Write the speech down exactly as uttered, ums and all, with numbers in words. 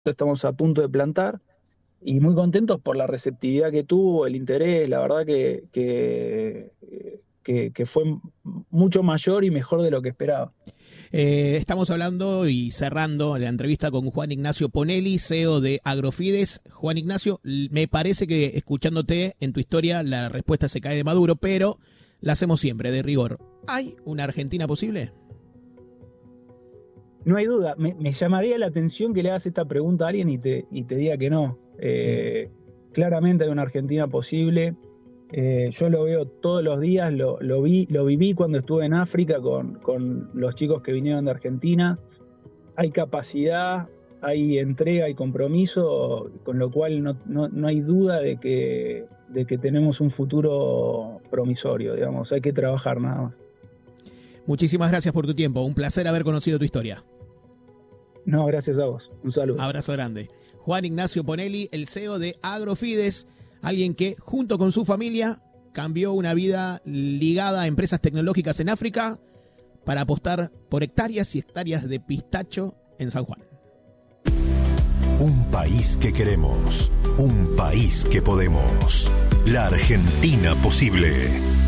estamos a punto de plantar y muy contentos por la receptividad que tuvo, el interés, la verdad que, que, que, que fue mucho mayor y mejor de lo que esperaba. Eh, estamos hablando y cerrando la entrevista con Juan Ignacio Ponelli, C E O de Agrofides. Juan Ignacio, me parece que escuchándote en tu historia la respuesta se cae de maduro, pero la hacemos siempre, de rigor. ¿Hay una Argentina posible? No hay duda, me, me llamaría la atención que le hagas esta pregunta a alguien y te, y te diga que no. Eh, mm. Claramente hay una Argentina posible. Eh, yo lo veo todos los días, lo, lo, vi, lo viví cuando estuve en África con, con los chicos que vinieron de Argentina. Hay capacidad, hay entrega, hay compromiso, con lo cual no, no, no hay duda de que, de que tenemos un futuro promisorio, digamos. Hay que trabajar nada más. Muchísimas gracias por tu tiempo, un placer haber conocido tu historia. No, gracias a vos, un saludo. Abrazo grande. Juan Ignacio Ponelli, el C E O de Agrofides, alguien que junto con su familia cambió una vida ligada a empresas tecnológicas en África para apostar por hectáreas y hectáreas de pistacho en San Juan. Un país que queremos, un país que podemos. La Argentina posible.